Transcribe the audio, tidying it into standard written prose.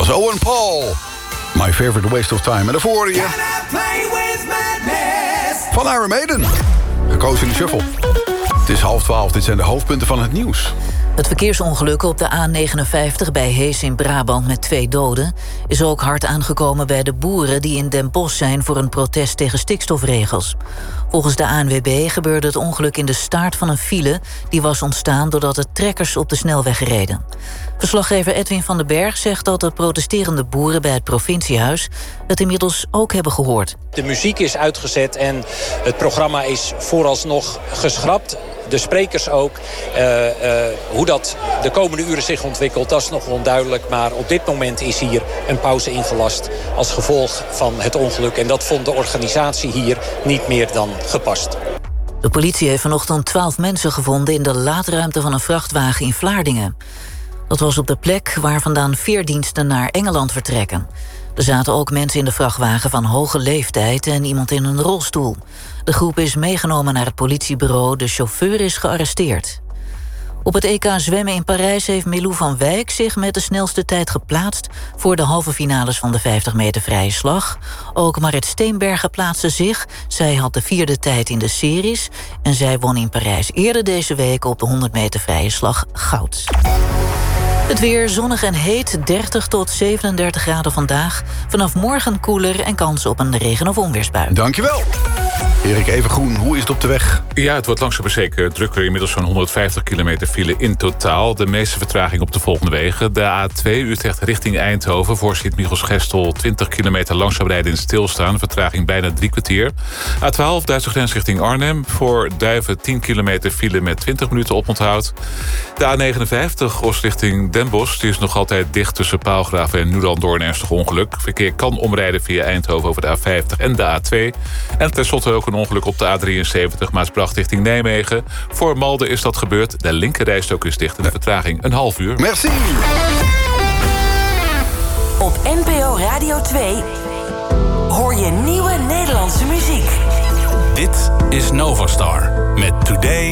was Owen Paul. My Favorite Waste of Time. En daarvoor je van Iron Maiden. Gekozen in de shuffle. Het is 11:30, dit zijn de hoofdpunten van het nieuws. Het verkeersongeluk op de A59 bij Hees in Brabant met 2 doden... is ook hard aangekomen bij de boeren die in Den Bosch zijn... voor een protest tegen stikstofregels. Volgens de ANWB gebeurde het ongeluk in de staart van een file... die was ontstaan doordat de trekkers op de snelweg reden. Verslaggever Edwin van den Berg zegt dat de protesterende boeren... bij het provinciehuis het inmiddels ook hebben gehoord. De muziek is uitgezet en het programma is vooralsnog geschrapt. De sprekers ook. Hoe dat de komende uren zich ontwikkelt, dat is nog onduidelijk. Maar op dit moment is hier een pauze ingelast als gevolg van het ongeluk. En dat vond de organisatie hier niet meer dan gepast. De politie heeft vanochtend 12 mensen gevonden... in de laadruimte van een vrachtwagen in Vlaardingen. Dat was op de plek waar vandaan veerdiensten naar Engeland vertrekken. Er zaten ook mensen in de vrachtwagen van hoge leeftijd... en iemand in een rolstoel. De groep is meegenomen naar het politiebureau. De chauffeur is gearresteerd. Op het EK zwemmen in Parijs heeft Milou van Wijk zich met de snelste tijd geplaatst... voor de halve finales van de 50 meter vrije slag. Ook Marit Steenbergen plaatste zich. Zij had de 4e tijd in de series... en zij won in Parijs eerder deze week op de 100 meter vrije slag goud. Het weer zonnig en heet, 30 tot 37 graden vandaag. Vanaf morgen koeler en kans op een regen- of onweersbui. Dankjewel. Erik Evengroen, hoe is het op de weg? Ja, het wordt langzaam maar zeker drukker. Inmiddels zo'n 150 kilometer file in totaal. De meeste vertraging op de volgende wegen. De A2 Utrecht richting Eindhoven. Voor Sint-Michels-Gestel 20 kilometer langzaam rijden in stilstaan. Vertraging bijna 3 kwartier. A12 Duitse grens richting Arnhem. Voor Duiven 10 kilometer file met 20 minuten oponthoud. De A59 Oost richting Den Bosch. Die is nog altijd dicht tussen Paalgraven en Nuland door een ernstig ongeluk. Verkeer kan omrijden via Eindhoven over de A50 en de A2. En tenslotte ook een ongeluk op de A73 Maasbracht richting Nijmegen. Voor Malden is dat gebeurd. De linkerrijstrook is dicht en de vertraging een half uur. Merci. Op NPO Radio 2 hoor je nieuwe Nederlandse muziek. Dit is Novastar met Today